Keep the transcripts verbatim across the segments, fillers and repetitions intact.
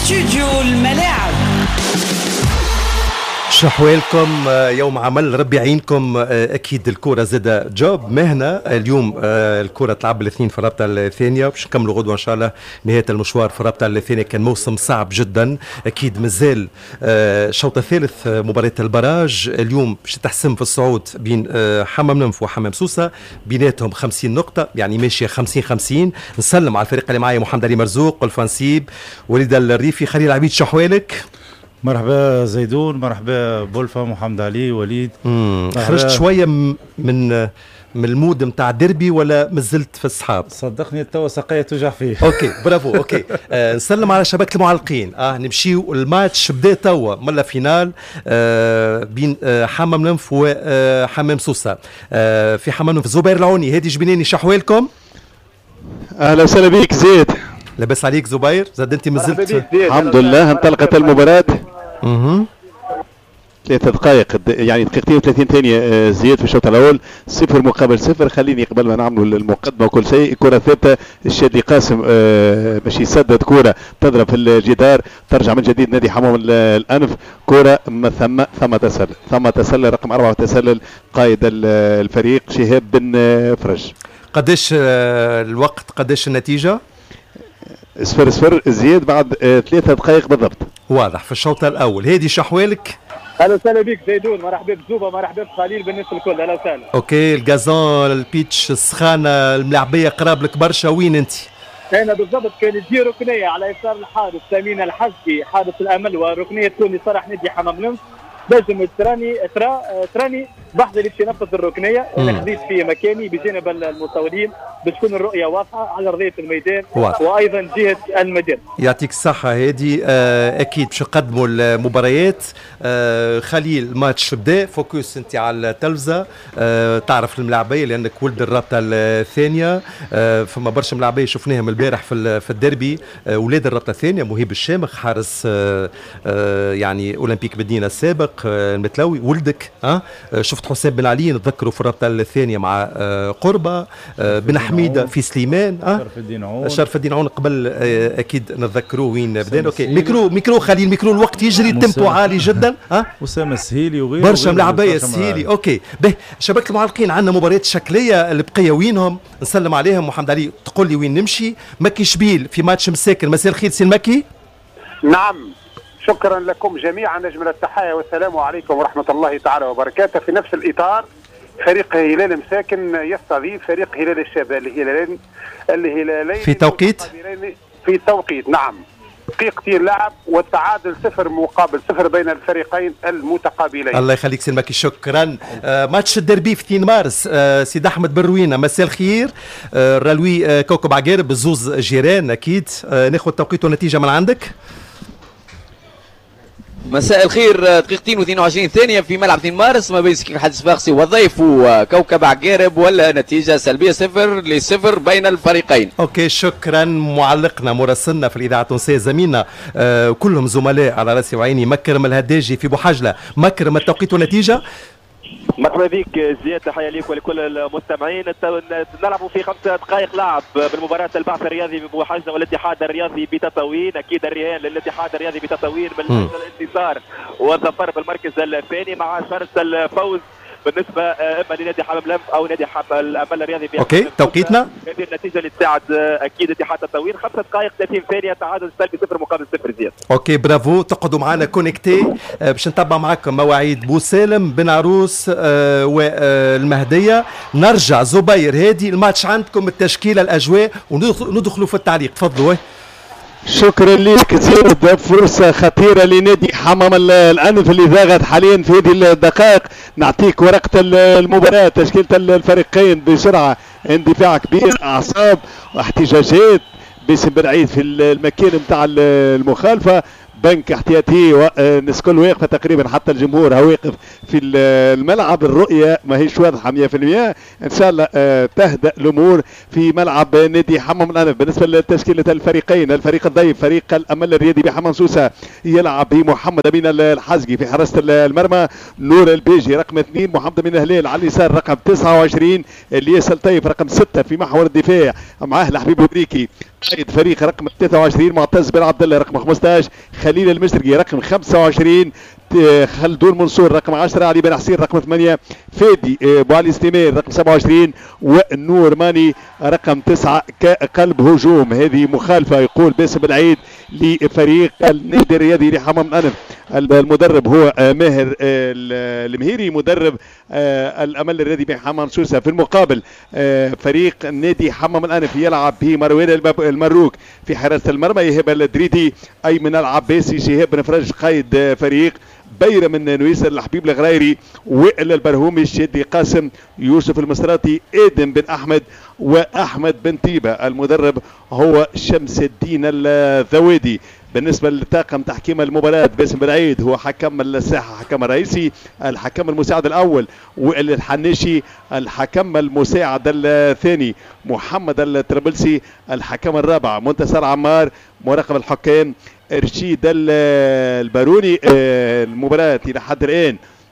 استوديو الملاعب. شحوالكم يوم عمل، ربي يعينكم. اكيد الكره زاد جوب مهنه اليوم. الكره تلعب الاثنين في الرابطه الثانيه، باش نكملوا غدوه ان شاء الله نهايه المشوار في الرابطه الثانيه. كان موسم صعب جدا، اكيد مازال الشوط الثالث مباراه البراج اليوم باش تحسم في الصعود بين حمام نمف وحمام سوسه، بيناتهم خمسين نقطه، يعني ماشيه خمسين خمسين. نسلم على الفريق اللي معايا: محمد علي مرزوق، الفانسيب، وليد الريفي. خليل عبيد، شحوالك؟ مرحبا زيدون، مرحبا بولفا، محمد علي، وليد. خرجت شويه من من المود نتاع ديربي ولا مازلت في الصحاب؟ صدقني توا ساقية توجع فيه. اوكي برافو. اوكي آه نسلم على شبكه المعلقين. اه نمشيو الماتش بدا توا ملا فينال آه بين آه حمام نمف وحمام سوسه. آه في حمام نمف زبير العوني، هادي جبيناني، شحوالكم؟ اهلا وسهلا بك زيد. لاباس عليك زبير؟ زاد انت مازلت؟ الحمد لله. انطلقت المباراة. اها ثلاثة دقائق، يعني دقيقتين وثلاثين ثانية زياد في الشوط الأول، صفر مقابل صفر. خليني قبل ما نعملوا المقدمة وكل شيء، كرة ثابتة، الشادي قاسم باش يسدد كرة تضرب في الجدار، ترجع من جديد نادي حمام الأنف. كرة ثم ثم تسلل، ثم تسلل رقم أربعة، تسلل قائد الفريق شهاب بن فرج. قداش الوقت، قداش النتيجة؟ صفر صفر زياد بعد ثلاثة دقائق بالضبط. واضح في الشوط الأول. هادي شحوالك؟ اهلا وسهلا بك زيدون، مرحبا بزوبه، مرحبا بخليل، بالناس الكل اهلا وسهلا. اوكي، الجازون، البيتش، السخانه، الملاعبيه قراب لك برشا، وين انت؟ انا بالضبط كان تجي ركنيه على يسار الحارس سمين الحزكي حارس الامل، وركنيه تكون لصالح نادي حمام نمف. نجم تراني ترى تراني لحظه اللي باش ينفذ الركنيه، انا خذيت في مكاني بجانب المصورين باش تكون الرؤيه واضحه على ارضيه الميدان واضح. وايضا جهه المدينه. يعطيك الصحه هادي. آه اكيد باش نقدموا المباريات. آه خليل، الماتش بدا، فوكس انت على التلفزه. آه تعرف الملاعبيه لانك ولد الرابطه الثانيه. آه فما برشا ملاعبيه شفناهم البارح في في الديربي. آه ولاد الرابطه الثانيه، مهيب الشامخ حارس آه آه يعني اولمبيك مدينه السابق، آه المتلوي ولدك. ها آه شفت حسام بن علي نتذكروا في الرابطه الثانيه مع آه قربه. آه بن حميده في سليمان. ها شرف الدين عون، شرف الدين عون قبل. آه اكيد نتذكروه وين بدينا. اوكي ميكرو ميكرو خليل، ميكرو الوقت يجري، التيمبو عالي جدا. ها اسامه السهيلي وغيره برشا ملاعبيه السهيلي. اوكي به شبكه المعلقين، عندنا مباريات شكليه البقيه وينهم؟ نسلم عليهم. محمد علي تقول لي وين نمشي؟ مكي شبيل في ماتش مساكن. مساء الخير سي المكي. نعم، شكرا لكم جميعا، نجمل التحايا والسلام عليكم ورحمه الله تعالى وبركاته. في نفس الاطار فريق هلال مساكن يستضيف فريق هلال الشباب، الهلالين الهلالين في توقيت في توقيت نعم دقيقتين لعب، والتعادل صفر مقابل صفر بين الفريقين المتقابلين. الله يخليك سي المكي، شكرا. آه ماتش الدربي في اثنين مارس. آه سيد احمد بروينه، مساء الخير. آه رلوي آه كوكب عقارب، الزوز جيران اكيد. آه ناخذ توقيت ونتيجه من عندك. مساء الخير. دقيقتين واثنين وعشرين ثانية في ملعب اثنين مارس ما بين سكين الحدث الفاخسي وضيفه كوكب عقارب، ولا نتيجة سلبية صفر لصفر بين الفريقين. اوكي شكرا. معلقنا مراسلنا في الإذاعة التونسية زميلنا آه كلهم زملاء على راسي وعيني، مكرم الهداجي في بوحجلة. مكرم التوقيت والنتيجة. مرحبا بك زياد، تحيه ليك ولكل المستمعين. نلعب في خمس دقائق لعب بالمباراه البعث الرياضي ببوحجله والاتحاد الرياضي بتطاوين. اكيد الرهان للاتحاد الرياضي بتطاوين من الانتصار والظفر بالمركز الثاني مع شرط الفوز بالنسبه اما لنادي حمام لمف او نادي الامل الرياضي. اوكي توقيتنا. هذه النتيجه اللي تساعد اكيد اتحاد التطاوين. خمس دقائق ثلاثين ثانيه، تعادل سلبي صفر مقابل صفر زياد. اوكي برافو. تقعدوا معنا كونكتي باش نتبع معكم مواعيد بوسالم بن عروس آه والمهديه. نرجع زبير، هادي الماتش عندكم، التشكيله، الاجواء، وندخلوا في التعليق. تفضلوا. شكرا لك زياد. فرصة خطيرة لنادي حمام الأنف اللي ضاغط حاليا في هذه الدقائق. نعطيك ورقة المباراة، تشكيلة الفريقين بسرعة، اندفاع كبير، أعصاب واحتجاجات. باسم بن عيد في المكان نتاع المخالفة، بنك احتياطي والناس كل واقفه تقريبا، حتى الجمهور هو واقف في الملعب. الرؤيه ما هيش واضحه مية بالمية. ان شاء الله تهدأ الامور في ملعب نادي حمام الانف. بالنسبه لتشكيله الفريقين، الفريق الضيف فريق الامل الرياضي بحمام سوسه يلعب بمحمد امين الحزقي في حراسه المرمى، نور البيجي رقم اثنين، محمد امين الهلال على اليسار رقم تسعة وعشرين، الياس الطيف رقم ستة في محور الدفاع، معاه الحبيب بريكي قائد فريق رقم ثلاثة وعشرين، معتز بن عبد الله رقم خمسة عشر، خليل المشرقي رقم خمسة وعشرين، خلدون منصور رقم عشرة، علي بن حسين رقم ثمانية، فادي ابو علي سليمان رقم سبعة وعشرين، والنور ماني رقم تسعة كقلب هجوم. هذه مخالفه يقول باسم العيد لفريق النادي الرياضي لحمام الانف. المدرب هو ماهر المهيري مدرب الامل الرياضي بحمام سوسه. في المقابل فريق نادي حمام الانف يلعب بمروان المروك في حراسه المرمى، يهب الدريدي، ايمن العباسي، شهاب بن فرج قائد فريق، بيرة من نويسر، الحبيب الغريري، وائل البرهومي، الشادي قاسم، يوسف المصراتي، ادم بن احمد، واحمد بن طيبه. المدرب هو شمس الدين الذوادي. بالنسبة لطاقم تحكيم المباراة باسم العيد هو حكم الساحة حكم الرئيسي، الحكم المساعد الأول وائل الحناشي، الحكم المساعد الثاني محمد التربلسي، الحكم الرابع منتصر عمار، مراقب الحكام رشيد الباروني. المباراة إلى حد الآن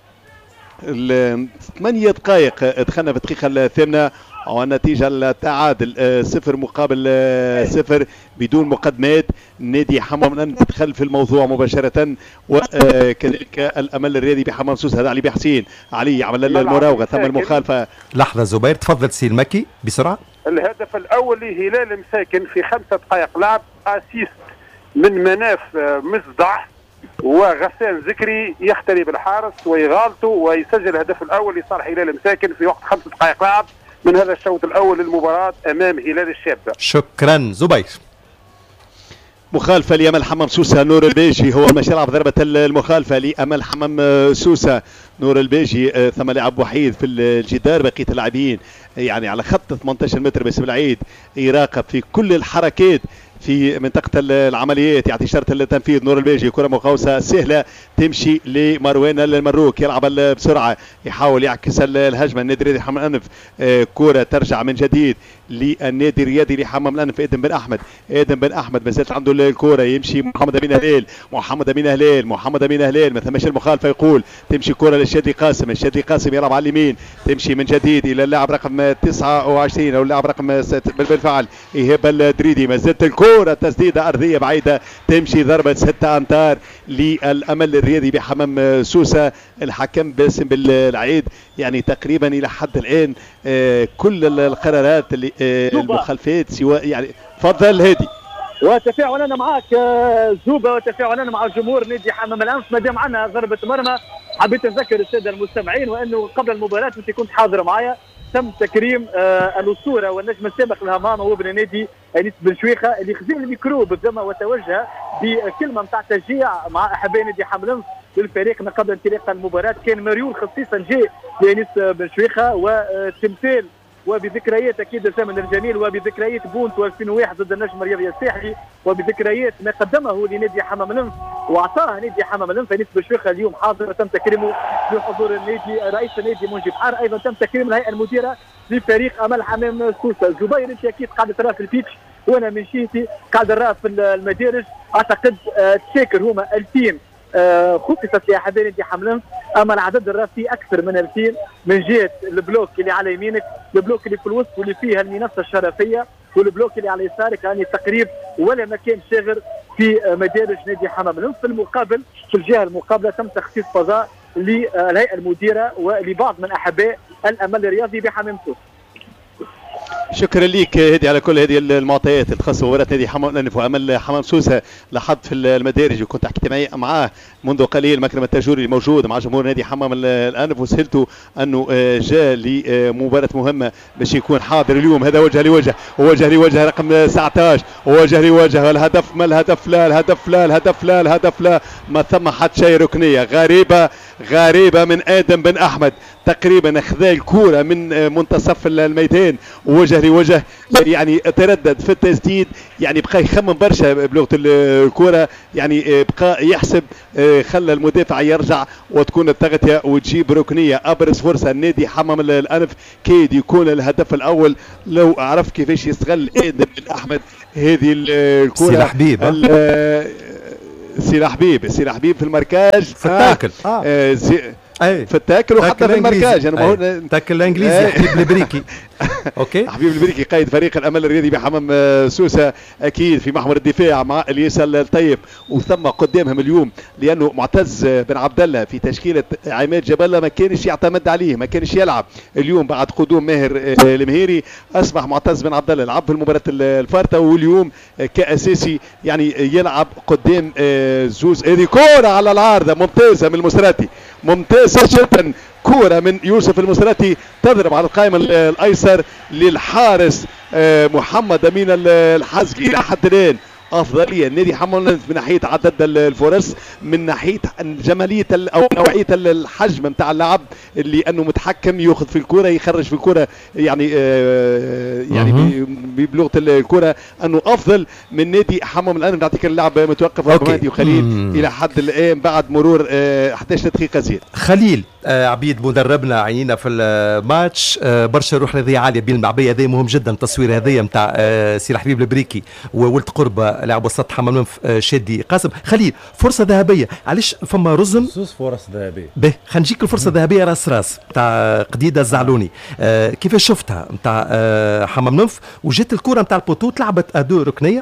ثمانية دقائق دخلنا في الدقيقة الثامنة والنتيجة التعادل صفر مقابل صفر بدون مقدمات. نادي حمام الانف تدخل في الموضوع مباشرة، وكذلك الامل الرياضي بحمام سوسه. هذا علي بحسين، علي عمل المراوغة، ثم المخالفة. لحظة زبير، تفضل سي المكي بسرعة. الهدف الاول لهلال مساكن في خمسة دقائق لعب، اسيست من مناف مصدع وغسان ذكري يختلي بالحارس ويغالطه ويسجل الهدف الاول لصالح هلال مساكن في وقت خمس دقائق لعب من هذا الشوط الاول للمباراه امام هلال الشابه. شكرا زبير. مخالفة لأمل حمام سوسة، نور البيجي هو المشي يلعب ضربة المخالفة لأمل حمام سوسة. نور البيجي ثم لاعب وحيد في الجدار، بقية اللاعبين يعني على خط ثمانية عشر متر باسم العيد يراقب في كل الحركات في منطقة العمليات، يعطي شرط التنفيذ. نور البيجي كرة مقوسة سهلة تمشي لمروان المروك، يلعب بسرعة يحاول يعكس الهجمة. النادي الرياضي حمام الأنف كرة ترجع من جديد للنادي الرياضي لحمام الأنف. ادم بن أحمد، ادم بن أحمد ما زالت عنده الكرة، يمشي محمد أمين هلال، محمد أمين هلال، محمد أمين هلال ما ثماش المخالفة يقول تمشي كرة للشادي قاسم، الشادي قاسم يلعب على اليمين، تمشي من جديد إلى اللاعب رقم تسعة وعشرين أو اللاعب رقم بالفعل إيهاب الدريدي. ما زالت الكرة تسديدة أرضية بعيدة تمشي ضربة ستة أمتار للأمل الرياضي بحمام سوسة. الحكم باسم بالعيد يعني تقريبا إلى حد الآن آه كل القرارات اللي آه المخالفات سواء يعني. تفضل هادي. وتفاعل انا معك زوبه، وتفاعل انا مع الجمهور نادي حمام الانف. ما دام عندنا ضربه مرمى حبيت نذكر الساده المستمعين وانه قبل المباراه انت كنت حاضر معايا، تم تكريم آه الاسطوره والنجم السابق للهمان هو ابن نادي انيس بن شويخه اللي خذ الميكرو بالذمه وتوجه بكلمه نتاع تشجيع مع احباء نادي حمام الانف للفريق من قبل انطلاق المباراه. كان مريول خصيصا جاء لانيس بن شويخه وتمثال وبذكريات اكيد الزمن الجميل وبذكريات بونت ألفين وواحد ضد النجم الرياضي الساحلي وبذكريات ما قدمه لنادي حمام الانف واعطاه نادي حمام الانف. انيس بن شويخه اليوم حاضر وتم تكريمه بحضور النادي رئيس النادي منجي بحار، ايضا تم تكريم الهيئه المديره لفريق امل حمام سوسه. زبير انت اكيد قاعد ترى في البيتش وانا من شيتي قاعد نراه في المدارج، اعتقد تشاكر هما ألفين خصصت لاحباء نادي حمام الانف، اما العدد الراه فيه اكثر من ألفين من جهه البلوك اللي على يمينك، البلوك اللي في الوسط واللي فيه المنصه الشرفيه، والبلوك اللي على يسارك يعني تقريب ولا مكان شاغر في مدارج نادي حمام الانف. في المقابل في الجهه المقابله تم تخصيص فضاء للهيئه المديره ولبعض من احباء الامل الرياضي بحمام سوسه. شكرا ليك هدي على كل هذه المعطيات الخاصه بمباراه نادي حمام الانف وامل حمام سوسه. لاحظت في المدارج وكنت حكيت معاه منذ قليل مكرم التاجوري الموجود مع جمهور نادي حمام الانف وسهلته انه جاء لمباراه مهمه باش يكون حاضر اليوم. هذا وجه لوجه ووجه لوجه رقم تسعة عشر ووجه لوجه. الهدف ما الهدف لا الهدف لا الهدف لا الهدف لا ما ثم حتى شيء. ركنيه غريبه غريبه من ادم بن احمد تقريبا اخذ الكوره من منتصف الميدان ووجه وجه لوجه، يعني تردد في التسديد، يعني بقى يخمم برشا بلغه الكره، يعني بقى يحسب، خلى المدافع يرجع وتكون التغطيه وتجيب ركنيه. ابرز فرصه النادي حمام الانف كيد يكون الهدف الاول لو عرف كيفاش يستغل ادم بن احمد هذه الكره. سي حبيب سي حبيب سي حبيب في المركاج في التاكل آه. آه. أي. في التاكل وحتى في المركاج. يعني ما هو تاكل الانجليزي حبيب البريكي. اوكي حبيب البريكي قائد فريق الامل الرياضي بحمام سوسه، اكيد في محور الدفاع مع الياس الطيب، وثم قدامهم اليوم لانه معتز بن عبد الله في تشكيله عماد جبله ما كانش يعتمد عليه، ما كانش يلعب اليوم بعد قدوم ماهر المهيري، اصبح معتز بن عبد الله لعب في المباراه الفارطه واليوم كاساسي يعني يلعب قدام زوز. هذه كوره على العارضه ممتازه من المسراتي، ممتازه جدا، كوره من يوسف المسراتي تضرب على القائم الايسر للحارس محمد امين الحزقي. الى حد الان افضليه النادي حمام من ناحيه عدد الفرص، من ناحيه جماليه او نوعيه الحجم نتاع اللعب، اللي انه متحكم ياخذ في الكره يخرج في الكره، يعني آه يعني بلغه الكره انه افضل من نادي حمام الان. نعطيك اللعب متوقف رقماتي وخليل مم. الى حد الان بعد مرور آه احد عشر دقيقه زيد. خليل آه عبيد مدربنا عينينا في الماتش، آه برشا روح رياضيه عاليه بين المعبيه، هذا مهم جدا. التصوير هذايا نتاع آه سي حبيب البريكي وولد قربه لاعب وسط حمام شادي قاسم. خليل فرصه ذهبيه، علاش فما رزم زوز فرص ذهبيه؟ به خلينا نجيك الفرصه الذهبيه راس راس نتاع قديده الزعلوني. آه كيفاش شفتها نتاع آه حمام نف، وجات الكره نتاع البوتو تلعبت ادو ركنيه؟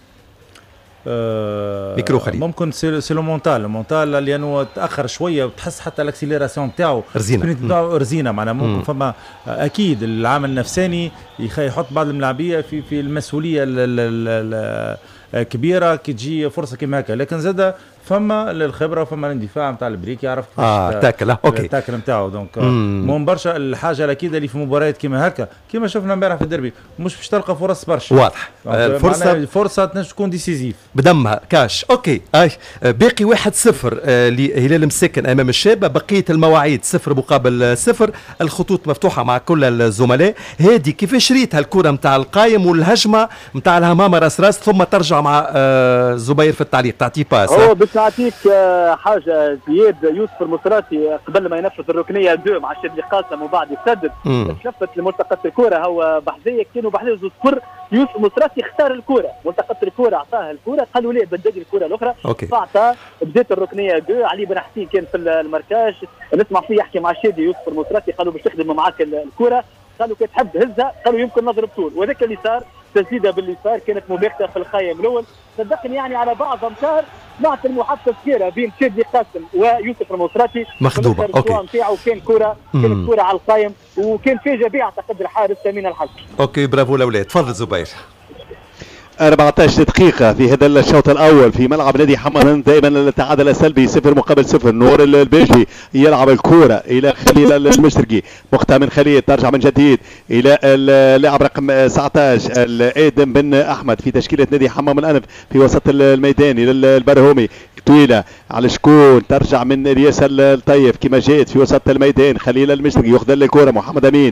آه ميكرو خليل. ممكن سي سي لو مونتال المونتال لانه تاخر شويه وتحس حتى الاكسيليراسيون نتاعو رزينه نتاعو رزينه معناها ممكن مم. فما اكيد العامل النفساني يحط بعض الملاعبيه في في المسؤوليه ال ال ال كبيره كي تجي فرصه كيما هكا، لكن زاد فما للخبره وفما الاندفاع نتاع البريك يعرف اه تاكل اوكي التاكل نتاعو. دونك مهم برشا الحاجه الاكيده اللي في مباريات كيما هكا كيما شفنا امبارح في الدربي، مش باش تلقى فرص برشا واضح. الفرصه فرصه تنجم تكون ديسيزيف بدمها كاش. اوكي اي باقي واحد صفر آه لهلال مساكن امام الشابه، بقيه المواعيد صفر مقابل صفر، الخطوط مفتوحه مع كل الزملاء. هذه كيفاش ريت هالكره نتاع القايم والهجمه نتاع الهمامه راس راس، ثم ترجع مع آه زبير في التعليق تعطيه باس. هو باش نعطيك حاجه زياد، يوسف المصراتي قبل ما ينفذ الركنيه دو مع شادي قاسم وبعد يسدد تلفت لملتقط الكره، هو بحذيه كانوا بحذيه زوز كر، يوسف المصراتي اختار الكره، ملتقط الكره اعطاها الكره، قالوا ليه بدل الكره الاخرى فاعطى، بدات الركنيه دو. علي بن حسين كان في المركاج نسمع فيه يحكي مع شادي يوسف المصراتي، قالوا باش تخدم معاك الكره، قالوا كي تحب هزها، قالوا يمكن نضرب طول، وذاك اللي صار تسديده باليسار كانت مباغته في الخايم الاول. صدقني يعني على بعض امتار سمعت المحادثه كثيره بين شادي قاسم ويوسف المصراتي مخدوبه. اوكي نتاعو كان كره كانت كره على القايم، وكان في جبيع اعتقد الحارس تامين الحزقي. اوكي برافو الاولاد. تفضل زبير. أربعة عشر دقيقة في هذا الشوط الأول في ملعب نادي حمام. دائما التعادل السلبي صفر مقابل صفر. نور البيجلي يلعب الكرة إلى خليل المشرقي، مقطع من خليل ترجع من جديد إلى اللاعب رقم تسعة عشر آدم بن أحمد في تشكيلة نادي حمام الأنف في وسط الميدان إلى البرهومي، طويلة على شكون ترجع من الياس الطيب كما جات في وسط الميدان. خليل المشرقي ياخذ الكرة، محمد أمين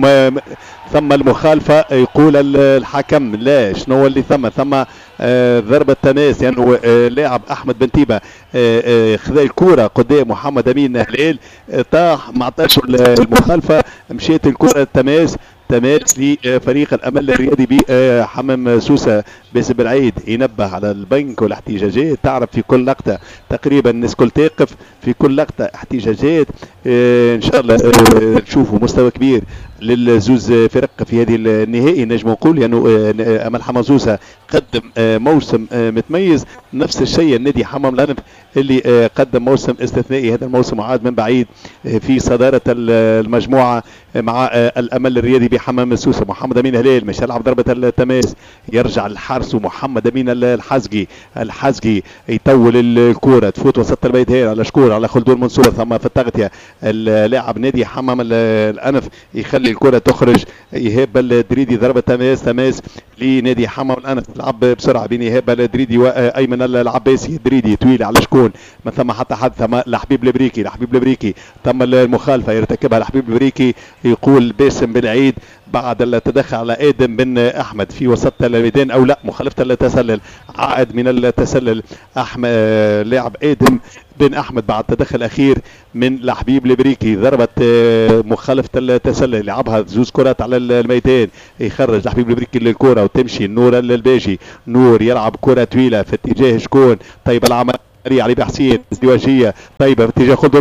ثم المخالفة يقول الحكم لا شنو اللي ثم ثم آه ضربة تماس لأنه يعني آه لاعب أحمد بن تيبة آه خذا الكرة قدام محمد أمين هلال، طاح ما عطاش المخالفة، مشيت الكرة التماس تماس لفريق الامل الرياضي بحمام سوسه. باسم بالعيد ينبه على البنك والاحتجاجات، تعرف في كل لقطه تقريبا الناس كل تقف في كل لقطه احتجاجات. ان شاء الله نشوفوا مستوى كبير للزوز فرق في هذه النهائي. نجم نقول لانه يعني امل حمام سوسه قدم موسم متميز، نفس الشيء النادي حمام الانف اللي قدم موسم استثنائي هذا الموسم وعاد من بعيد في صداره المجموعه مع الامل الرياضي بحمام سوسه. محمد امين هلال مش يلعب ضربه التماس، يرجع الحارس محمد امين الحزقي، الحزقي يطول الكره تفوت وسط الميدان على شكور على خلدون منصور، ثم في التغطيه اللاعب نادي حمام الانف يخلي الكره تخرج. ايهاب الدريدي ضربه تماس تماس لنادي حمام الانف، لعب بسرعه بين ايهاب الدريدي وايمن العباسي. الدريدي طويل على شكون ما ثم حتى حد، ثم لحبيب البريكي، لحبيب البريكي تم المخالفه يرتكبها لحبيب البريكي، يقول باسم بالعيد بعد التدخل على ادم بن احمد في وسط الميدان او لا مخالفه التسلل، عائد من التسلل احمد لاعب ادم بن احمد بعد التدخل الاخير من لحبيب البريكي، ضربه مخالفه التسلل لعبها زوز كرات على الميدان، يخرج لحبيب البريكي للكره وتمشي نور الباجي، نور يلعب كره طويله في اتجاه شكون؟ طيب العمل علي بحسين ازدواجيه طيبه في اتجاه خالد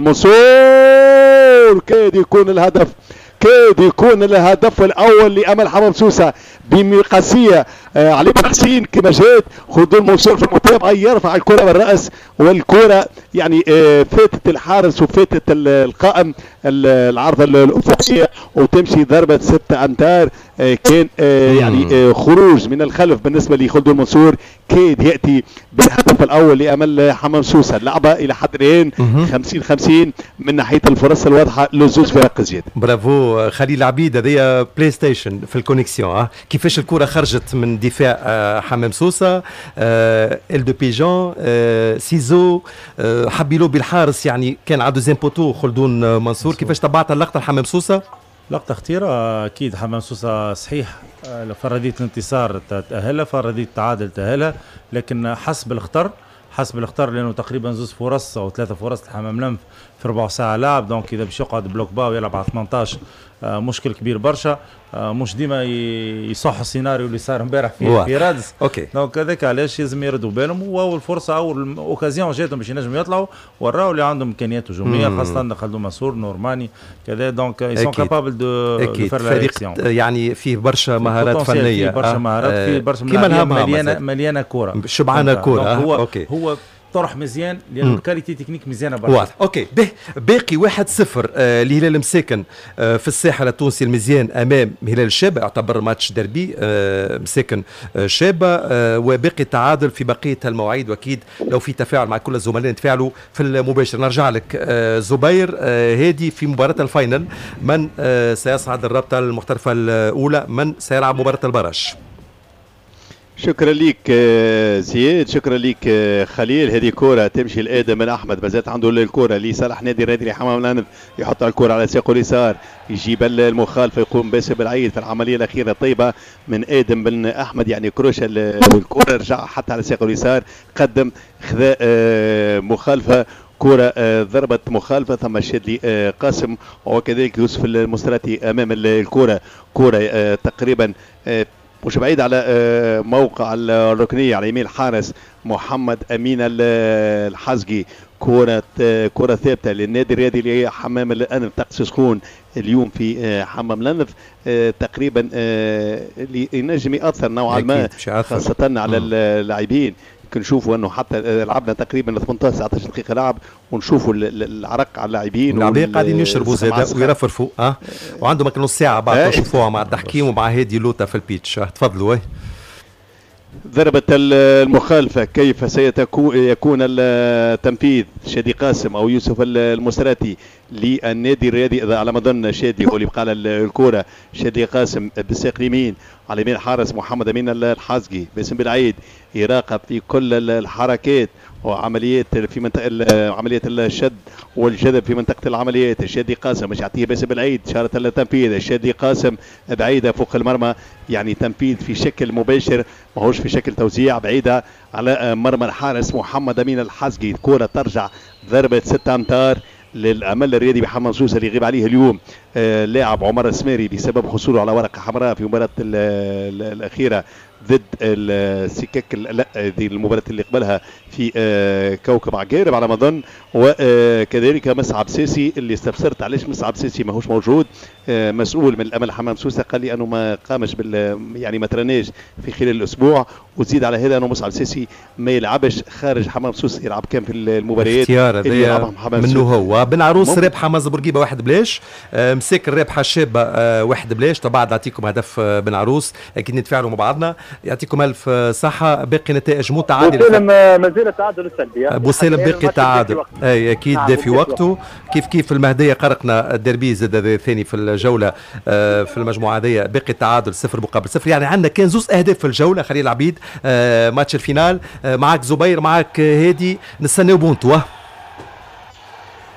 المنصور، كاد يكون الهدف كاد يكون الهدف الاول لامل حمام سوسه بمقاسيه آه علي بحسين كما جات خالد المنصور في المتابعه يرفع الكره بالراس والكره يعني آه فاتت الحارس وفاتت القائم العارضه الافقيه وتمشي ضربه ستة امتار. آه كان آه يعني آه خروج من الخلف بالنسبه لخالد المنصور، كاد ياتي بالهدف الاول لامل حمام سوسه. اللعبه الى حد الان خمسين خمسين من ناحيه الفرص الواضحه لزوز فرق زياد. برافو خليل عبيد، هذه بلاي ستيشن في الكونيكسيون. كيفاش الكره خرجت من دفاع آه حمام سوسه، آه ال دو بيجون، آه سيزو، آه حبيلو بالحارس، يعني كان عنده زين بوتو خلدون منصور. كيفاش تبعت اللقطه لحمام سوسه؟ لقطة خطيرة أكيد. حمام سوسة صحيح فرضية الانتصار تأهلها، فرضية التعادل تأهلها، لكن حسب الخطر حسب الخطر لأنه تقريبا زوز فرص أو ثلاثة فرص لحمام لنف في ربع ساعة لعب. دونك إذا باش يقعد بلوك با ويلعب على ثمانية عشر مشكل كبير برشا. مش ديما يصح السيناريو اللي صار امبارح في في رادس. اوكي دونك هذاك علاش لازم يردوا بالهم، واول فرصه اول اوكازيون جاتهم باش ينجموا يطلعوا وراو اللي عندهم امكانيات هجوميه، خاصه خالدون منصور نورماني كذا. دونك يسون كابابل دو فير فريق يعني فيه برشا مهارات فنيه، فيه برشا مهارات، فيه برشا مليانه مليانه كوره، شبعانه كوره. هو أوكي. هو طرح مزيان لانه الكاليتي تكنيك مزيانه برشا. واضح. اوكي به باقي واحد صفر آه لهلال مساكن آه في الساحل التونسي المزيان امام هلال الشابه، يعتبر ماتش دربي آه مساكن آه شابه آه وباقي التعادل في بقيه المواعيد. واكيد لو في تفاعل مع كل الزملاء نتفاعلوا في المباشر. نرجع لك آه زبير، آه هذه في مباراه الفاينل من آه سيصعد الرابطه المحترفه الاولى، من سيلعب مباراه البرش؟ شكرا ليك زياد، شكرا ليك خليل. هذه كرة تمشي لآدم بن أحمد، بزات عنده الكرة لصالح نادي الرادي حمام لنف، يحط الكرة على ساقه اليسار، يجيب المخالفة، يقوم باسم بالعيد في العملية الأخيرة طيبة من آدم بن أحمد، يعني كروش الكرة رجع حتى على ساقه اليسار، قدم خذا مخالفة كرة ضربة مخالفة، ثم شادلي قاسم وكذلك يوسف المستراتي أمام الكرة. كرة تقريبا مش بعيد على موقع الركنية على يمين الحارس محمد أمين الحزقي. كرة كرة ثابتة للنادي الرياضي اللي هي حمام لنف طقس سخون اليوم في حمام لنف، تقريبا اللي ينجم يأثر نوعا ما خاصة على اللاعبين. نشوفوا انه حتى لعبنا تقريبا ثمانية عشر تسعة عشر دقيقه لعب، ونشوفوا العرق على اللاعبين، اللاعبين قاعدين يشربوا زاد ويرفرفوا اه وعندهم نص ساعه بعد نشوفوها مع التحكيم ومع هادي لوتا في البيتش. تفضلوا. ضربة المخالفة كيف سيكون التنفيذ؟ شادي قاسم او يوسف المستراتي للنادي الرياضي، اذا على ما اظن شادي هو اللي بقى الكرة. شادي قاسم بالساق اليمين على يمين الحارس محمد امين الحازقي، باسم بالعيد يراقب في كل الحركات وعمليات في منطقه عمليه الشد والجذب في منطقه العمليات. الشادي قاسم مش يعطيه باسم بالعيد اشاره التنفيذ. الشادي قاسم بعيده فوق المرمى، يعني تنفيذ في شكل مباشر ماهوش في شكل توزيع، بعيده على مرمى الحارس محمد امين الحازقي. الكره ترجع ضربه ستة امتار للامل الرياضي بحمام سوسه اللي يغيب عليه اليوم آه لاعب عمر السماري بسبب حصوله على ورقه حمراء في المباراه الاخيره ضد السكك، لا دي المباراه اللي قبلها في آه كوكب عقارب على ما اظن. وكذلك مسعد سيسي اللي استفسرت علاش مسعد سيسي ماهوش موجود، آه مسؤول من الامل حمام سوسه قال لي انه ما قامش بال يعني ما ترناش في خلال الاسبوع، وزيد على هذا انه مسعد سيسي ما يلعبش خارج حمام سوسه، يلعب كان في المباريات اللي يلعبها منه هو. بن عروس ربحه مز بورقيبه واحد بلاش، آه مساك الربحه الشابه آه واحد بلاش. طبعا نعطيكم هدف آه بن عروس، اكيد نتفاعلوا مع بعضنا. يعطيكم الف صحه. باقي نتائج متعادله. بوسالم مازال التعادل السلبي. بوسالم باقي التعادل اي اكيد نعم في وقته. كيف كيف المهديه قرقنا الدربي زاد الثاني في الجوله آه في المجموعه هذه، باقي التعادل صفر مقابل صفر، يعني عندنا كان زوز اهداف في الجوله. خليل العبيد آه ماتش الفينال آه معك زبير معك هادي، نستناو بونتو.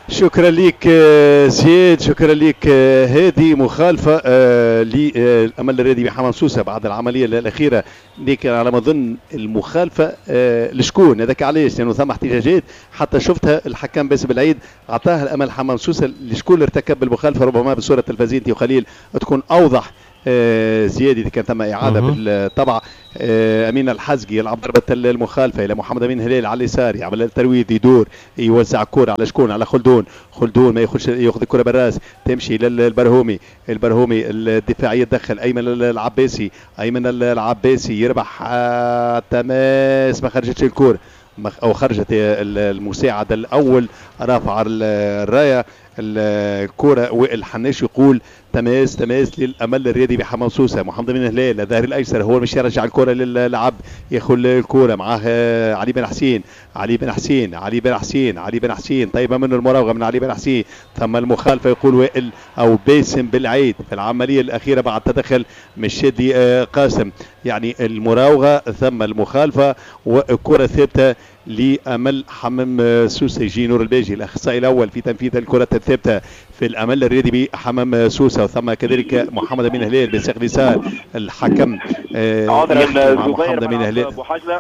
شكرا لك زياد، شكرا لك. هذه مخالفة للأمل الرياضي بحمام سوسة بعد العملية الأخيرة، لكن على ما أظن المخالفة لشكون هذاك علاش؟ لأنه ثم احتجاجات حتى شفتها الحكم باسم العيد أعطاها الأمل حمام سوسة لشكون اللي ارتكب المخالفة، ربما بالصورة التلفزيونية انت وخليل تكون أوضح. آه زيادة إذا كان ثم إعادة بالطبع. آه أمين الحزقي يلعب ضربة المخالفة إلى محمد أمين هلال على اليسار، يعمل الترويض، يدور يوزع كرة على شكون؟ على خلدون. خلدون ما يخش ياخذ الكرة بالراس، تمشي للبرهومي. البرهومي الدفاعي يتدخل، أيمن العباسي. أيمن العباسي يربح آه تماس، ما خرجتش الكرة أو خرجت المساعد الأول رافع الراية الكرة. وائل حناش يقول تماس تماس للأمل الرياضي بحمام سوسة. محمد بن هلال الظهير الأيسر هو مش يرجع الكرة للعب، ياخذ الكرة معاه علي بن حسين. علي بن حسين علي بن حسين علي بن حسين طيبة منه المراوغة من علي بن حسين. ثم المخالفة يقول وائل أو باسم بالعيد في العملية الأخيرة بعد تدخل من شادي قاسم، يعني المراوغة ثم المخالفة وكرة ثابتة لأمل حمام سوسة. يجي نور الباجي الأخصائي الأول في تنفيذ الكرة الثابتة في الأمل الرياضي بحمام سوسة، وثم كذلك محمد بن هلال بساق اليسار. الحكم عذرا محمد بن هلال. ابو حجله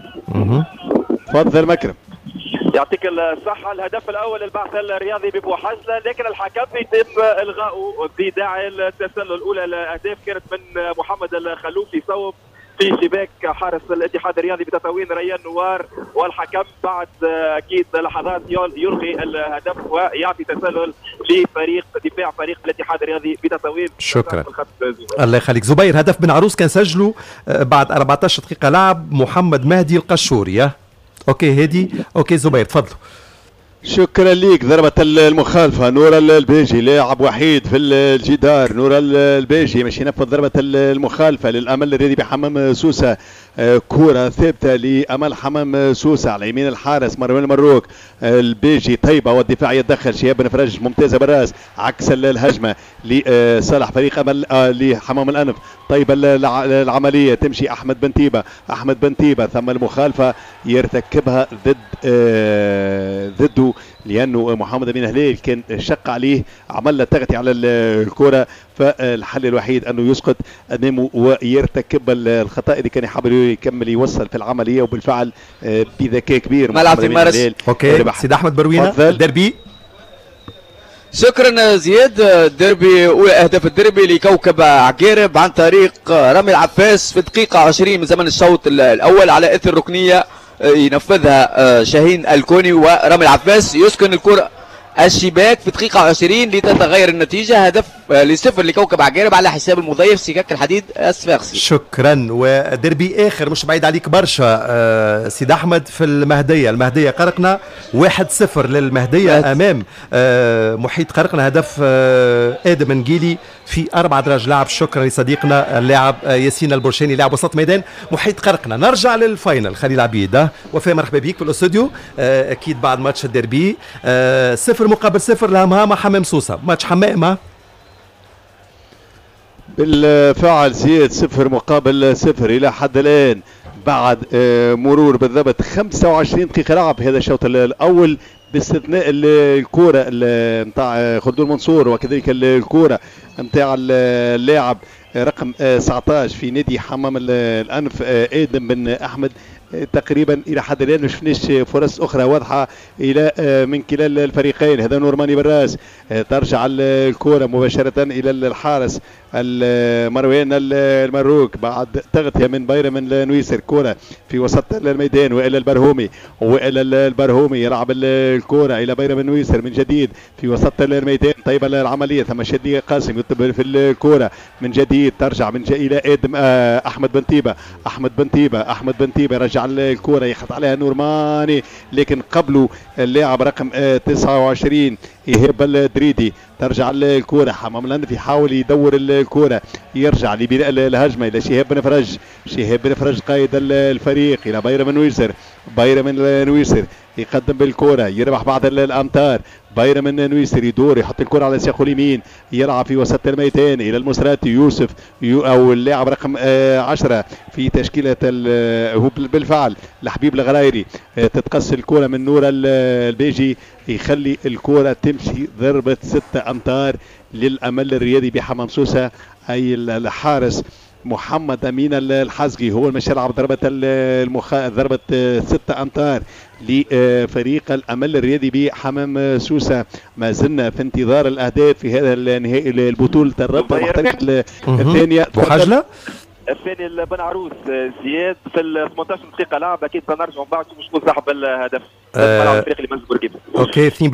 تفضل مكرم. يعطيك الصحة. الهدف الأول للبعث الرياضي ببو حجلة، لكن الحكم يتم إلغاؤه بداعي التسلل. الأولى الأهداف كانت من محمد الخلوفي صوب في شباك حارس الاتحاد الرياضي بتطاوين ريان نوار، والحكم بعد اكيد لحظات يلغي الهدف ويعطي تسلل لفريق دفاع فريق الاتحاد الرياضي بتطاوين. شكرا الله يخليك. زبير، هدف بن عروس كان سجله بعد أربعة عشر دقيقة لعب محمد مهدي القشوري. اوكي هادي، اوكي زبير تفضلوا. شكرا ليك. ضربة المخالفة نور الباجي لاعب وحيد في الجدار. نور الباجي مش ينفذ ضربة المخالفة للأمل الرياضي بحمام سوسة. كرة ثابتة لأمل حمام سوسة على يمين الحارس مروان المروك. الباجي طيبة والدفاع يتدخل. شهاب بن فرج ممتازة بالراس عكس الهجمة لصالح فريق أمل آه لحمام الأنف. طيبة العملية تمشي. أحمد بن تيبة أحمد بن تيبة ثم المخالفة يرتكبها ضد آه ضده، لأنه محمد بن هلال كان شق عليه، عمل له تغطية على الكرة، فالحل الوحيد أنه يسقط أمامه ويرتكب الخطأ اللي كان يحاول يكمل يوصل في العملية، وبالفعل بذكاء كبير ملعب في مارس. أوكي سيد أحمد بروينة الدربي. شكرا زياد. الدربي أولى أهداف الدربي لكوكب عقارب عن طريق رامي العفاس في دقيقة عشرين من زمن الشوط الأول على إثر ركنية ينفذها شاهين الكوني، ورامي العفاس يسكن الكرة الشباك في دقيقة عشرين لتتغير النتيجة. هدف لصفر لكوكب عقارب على حساب المضيف سكك الحديد الصفاقسي. شكرا. ودربي آخر مش بعيد عليك برشا آه سيد أحمد في المهدية. المهدية قرقنا واحد صفر للمهدية أمام آه محيط قرقنا. هدف آه آدم نجيلي في أربع دراج لعب. شكرا لصديقنا اللاعب آه ياسين البرشاني لاعب وسط ميدان محيط قرقنا. نرجع للفاينل. خليل عبيد وفاء مرحبا بيك في الاستوديو. آه أكيد بعد ماتش الدربي آه صفر مقابل صفر لهمهامة حمام سوسة. ماتش حمامة بالفعل زياد صفر مقابل صفر إلى حد الآن بعد مرور بالضبط خمسة وعشرين دقيقة لعب هذا الشوط الأول، باستثناء الكرة نتاع خلدون منصور وكذلك الكرة نتاع اللاعب رقم تسعة عشر في نادي حمام الأنف آدم بن أحمد. تقريبا الى حد الان ما شفناش فرص اخرى واضحه الى من كلا الفريقين. هذا نورماني بالراس ترجع الكره مباشره الى الحارس مروان المروك بعد تغطيه من بايرم النويسر. كره في وسط الميدان والى البرهومي والى البرهومي يلعب الكره الى بايرم النويسر من جديد في وسط الميدان. طيب العمليه ثم شادي قاسم يطب في الكره من جديد ترجع من جديد الى ادم احمد بن تيبه. احمد بن تيبه احمد بن تيبه رجع الكرة يخط عليها نورماني، لكن قبله اللاعب رقم تسعة وعشرين إيهاب الدريدي. ترجع الكرة حمام الأنف يحاول يدور الكرة يرجع لبناء الهجمة إلى شهاب بن فرج. شهاب بن فرج قائد الفريق إلى بايرم نويسر. بايرم نويسر يقدم بالكرة يربح بعض الامتار. بايرم النويسري يدور يحط الكرة على ساقه اليمين يلعب في وسط الميدان الى المسراتي يوسف يو او اللاعب رقم آه عشرة في تشكيلة هو بالفعل لحبيب الغرايري. آه تتقص الكرة من نور البيجي يخلي الكرة تمشي ضربة ستة امتار للامل الرياضي بحمام سوسة اي الحارس محمد امين الحزقي هو المشي يلعب ضربه المخ... ضربه ستة امتار لفريق الامل الرياضي بحمام سوسه. ما زلنا في انتظار الاهداف في هذا النهائي البطوله الرابطه المحترفه الثانيه. بوحجله الثاني بن عروس زياد في ال ثمانية عشر دقيقه لعب اكيد سنرجع من بعد شكون صاحب الهدف. آه الفريق اللي منزل بورقيبه. اوكي